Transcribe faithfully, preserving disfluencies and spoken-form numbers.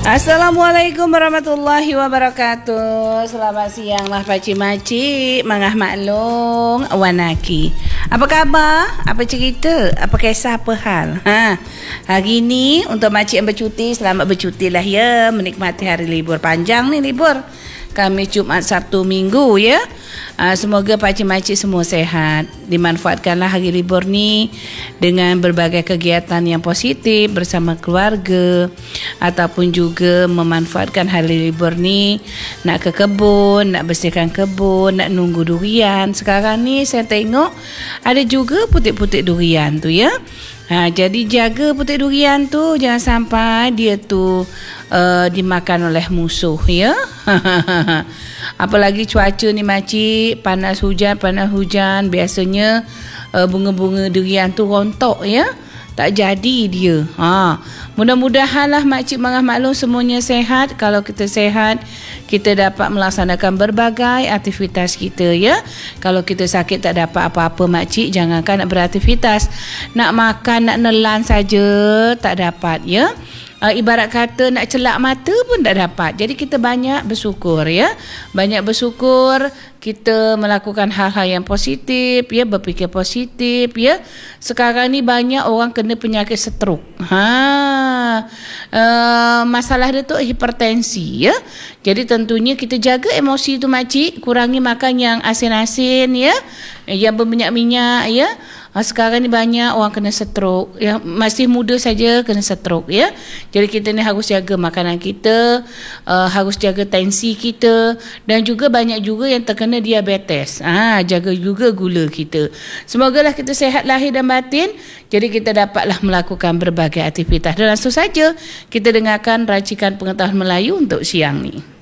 Assalamualaikum warahmatullahi wabarakatuh. Selamat siang lah pakcik-makcik, mangah maklong, wanaki. Apa khabar? Apa cerita? Apa kisah? Apa hal? Ha. Hari ni untuk makcik yang bercuti, selamat bercuti lah ya. Menikmati hari libur panjang ni, libur Khamis, Jumaat, Sabtu, Minggu ya. Uh, semoga pakcik-makcik semua sehat. Dimanfaatkanlah hari libur ni dengan berbagai kegiatan yang positif bersama keluarga, ataupun juga memanfaatkan hari libur ni nak ke kebun, nak bersihkan kebun, nak nunggu durian. Sekarang ni saya tengok ada juga putik-putik durian tu ya. Ha, jadi jaga putik durian tu, jangan sampai dia tu uh, dimakan oleh musuh ya. Apalagi cuaca ni makcik, panas hujan, panas hujan, biasanya uh, bunga-bunga durian tu rontok ya. Tak jadi dia. Ha, mudah-mudahan lah makcik mangah maklum semuanya sehat. Kalau kita sehat, kita dapat melaksanakan berbagai aktivitas kita ya. Kalau kita sakit tak dapat apa-apa makcik, jangankan nak beraktivitas, nak makan, nak nelan saja tak dapat ya. Uh, ibarat kata nak celak mata pun tak dapat. Jadi kita banyak bersyukur ya. Banyak bersyukur, kita melakukan hal-hal yang positif ya, berfikir positif ya. Sekarang ni banyak orang kena penyakit stroke. Ha. Uh, masalah dia tu hipertensi ya. Jadi tentunya kita jaga emosi tu makcik, kurangi makan yang asin-asin ya, yang berminyak-minyak ya. Sekarang ni banyak orang kena stroke ya, masih muda saja kena stroke ya. Jadi kita ni harus jaga makanan kita, uh, harus jaga tensi kita, dan juga banyak juga yang terkena diabetes. Ah, ha, jaga juga gula kita. Semogalah kita sehat lahir dan batin, jadi kita dapatlah melakukan berbagai aktivitas. Dan langsung saja kita dengarkan racikan pengetahuan Melayu untuk siang ni.